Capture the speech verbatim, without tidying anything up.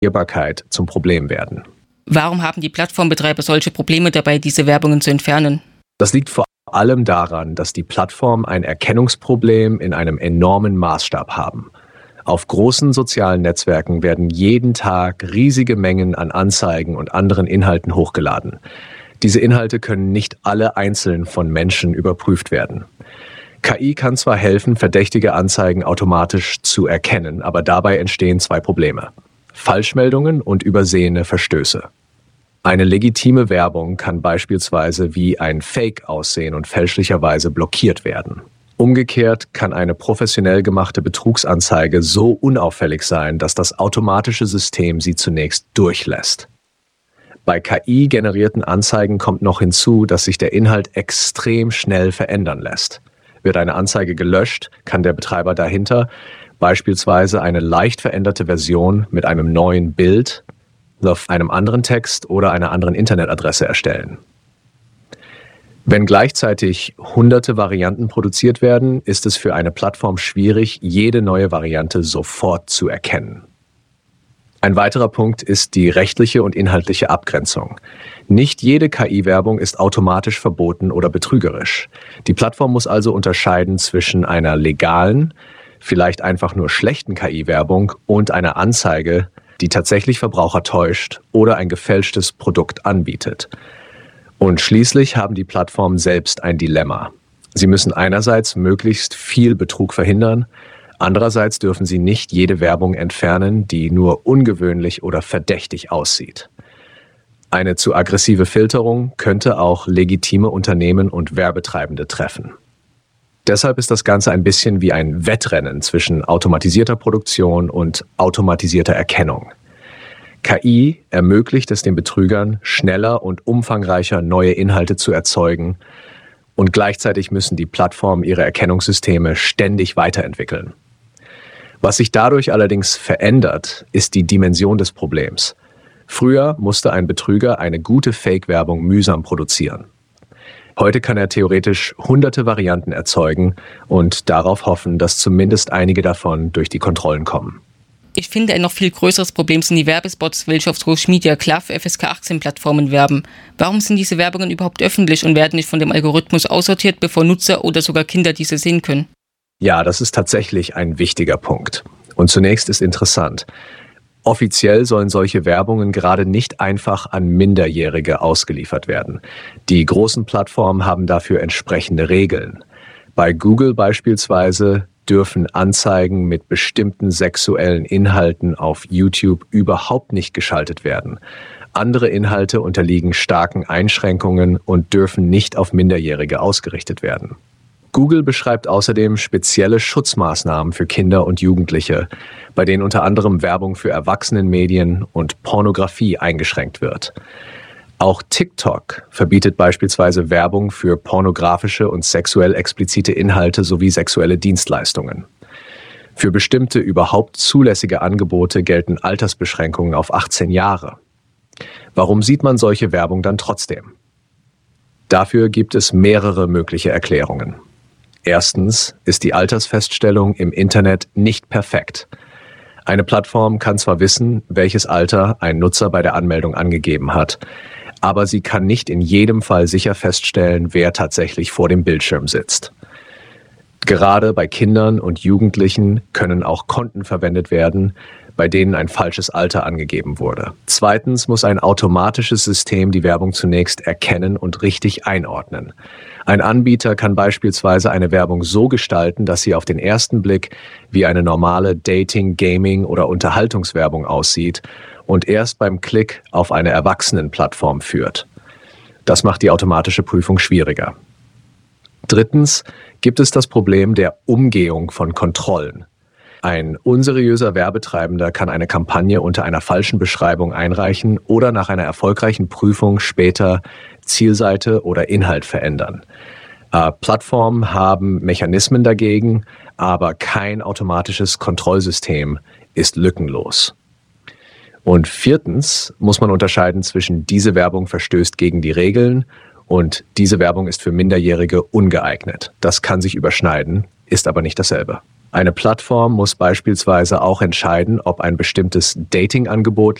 Skalierbarkeit zum Problem werden. Warum haben die Plattformbetreiber solche Probleme dabei, diese Werbungen zu entfernen? Das liegt vor allem daran, dass die Plattformen ein Erkennungsproblem in einem enormen Maßstab haben. Auf großen sozialen Netzwerken werden jeden Tag riesige Mengen an Anzeigen und anderen Inhalten hochgeladen. Diese Inhalte können nicht alle einzeln von Menschen überprüft werden. K I kann zwar helfen, verdächtige Anzeigen automatisch zu erkennen, aber dabei entstehen zwei Probleme: Falschmeldungen und übersehene Verstöße. Eine legitime Werbung kann beispielsweise wie ein Fake aussehen und fälschlicherweise blockiert werden. Umgekehrt kann eine professionell gemachte Betrugsanzeige so unauffällig sein, dass das automatische System sie zunächst durchlässt. Bei K I-generierten Anzeigen kommt noch hinzu, dass sich der Inhalt extrem schnell verändern lässt. Wird eine Anzeige gelöscht, kann der Betreiber dahinter beispielsweise eine leicht veränderte Version mit einem neuen Bild, einem anderen Text oder einer anderen Internetadresse erstellen. Wenn gleichzeitig hunderte Varianten produziert werden, ist es für eine Plattform schwierig, jede neue Variante sofort zu erkennen. Ein weiterer Punkt ist die rechtliche und inhaltliche Abgrenzung. Nicht jede K I-Werbung ist automatisch verboten oder betrügerisch. Die Plattform muss also unterscheiden zwischen einer legalen, vielleicht einfach nur schlechten K I-Werbung und einer Anzeige, die tatsächlich Verbraucher täuscht oder ein gefälschtes Produkt anbietet. Und schließlich haben die Plattformen selbst ein Dilemma. Sie müssen einerseits möglichst viel Betrug verhindern, andererseits dürfen sie nicht jede Werbung entfernen, die nur ungewöhnlich oder verdächtig aussieht. Eine zu aggressive Filterung könnte auch legitime Unternehmen und Werbetreibende treffen. Deshalb ist das Ganze ein bisschen wie ein Wettrennen zwischen automatisierter Produktion und automatisierter Erkennung. K I ermöglicht es den Betrügern, schneller und umfangreicher neue Inhalte zu erzeugen, und gleichzeitig müssen die Plattformen ihre Erkennungssysteme ständig weiterentwickeln. Was sich dadurch allerdings verändert, ist die Dimension des Problems. Früher musste ein Betrüger eine gute Fake-Werbung mühsam produzieren. Heute kann er theoretisch hunderte Varianten erzeugen und darauf hoffen, dass zumindest einige davon durch die Kontrollen kommen. Ich finde, ein noch viel größeres Problem sind die Werbespots, welche auf Social Media klar für F S K achtzehn Plattformen werben. Warum sind diese Werbungen überhaupt öffentlich und werden nicht von dem Algorithmus aussortiert, bevor Nutzer oder sogar Kinder diese sehen können? Ja, das ist tatsächlich ein wichtiger Punkt. Und zunächst ist interessant: Offiziell sollen solche Werbungen gerade nicht einfach an Minderjährige ausgeliefert werden. Die großen Plattformen haben dafür entsprechende Regeln. Bei Google beispielsweise dürfen Anzeigen mit bestimmten sexuellen Inhalten auf YouTube überhaupt nicht geschaltet werden. Andere Inhalte unterliegen starken Einschränkungen und dürfen nicht auf Minderjährige ausgerichtet werden. Google beschreibt außerdem spezielle Schutzmaßnahmen für Kinder und Jugendliche, bei denen unter anderem Werbung für Erwachsenenmedien und Pornografie eingeschränkt wird. Auch TikTok verbietet beispielsweise Werbung für pornografische und sexuell explizite Inhalte sowie sexuelle Dienstleistungen. Für bestimmte überhaupt zulässige Angebote gelten Altersbeschränkungen auf achtzehn Jahre. Warum sieht man solche Werbung dann trotzdem? Dafür gibt es mehrere mögliche Erklärungen. Erstens ist die Altersfeststellung im Internet nicht perfekt. Eine Plattform kann zwar wissen, welches Alter ein Nutzer bei der Anmeldung angegeben hat, aber sie kann nicht in jedem Fall sicher feststellen, wer tatsächlich vor dem Bildschirm sitzt. Gerade bei Kindern und Jugendlichen können auch Konten verwendet werden, bei denen ein falsches Alter angegeben wurde. Zweitens muss ein automatisches System die Werbung zunächst erkennen und richtig einordnen. Ein Anbieter kann beispielsweise eine Werbung so gestalten, dass sie auf den ersten Blick wie eine normale Dating-, Gaming- oder Unterhaltungswerbung aussieht und erst beim Klick auf eine Erwachsenenplattform führt. Das macht die automatische Prüfung schwieriger. Drittens gibt es das Problem der Umgehung von Kontrollen. Ein unseriöser Werbetreibender kann eine Kampagne unter einer falschen Beschreibung einreichen oder nach einer erfolgreichen Prüfung später Zielseite oder Inhalt verändern. Äh, Plattformen haben Mechanismen dagegen, aber kein automatisches Kontrollsystem ist lückenlos. Und viertens muss man unterscheiden zwischen diese Werbung verstößt gegen die Regeln und diese Werbung ist für Minderjährige ungeeignet. Das kann sich überschneiden, ist aber nicht dasselbe. Eine Plattform muss beispielsweise auch entscheiden, ob ein bestimmtes Dating-Angebot